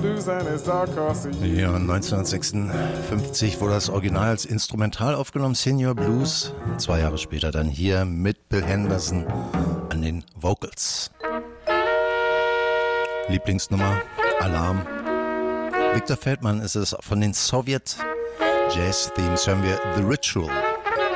Ja, 1956 wurde das Original als Instrumental aufgenommen, Senior Blues. 2 Jahre später dann hier mit Bill Henderson an den Vocals. Lieblingsnummer, Alarm. Victor Feldman ist es. Von den Sowjet Jazz Themes hören wir The Ritual.